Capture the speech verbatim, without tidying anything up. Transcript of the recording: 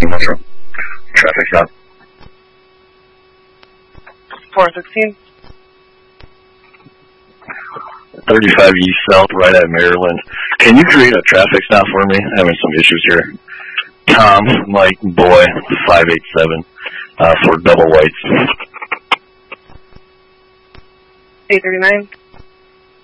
Metro. Traffic stop. four sixteen. thirty-five East South, right at Maryland. Can you create a traffic stop for me? I'm having some issues here. Tom, Mike, Boy, five eight seven, uh, for double whites. eight thirty-nine.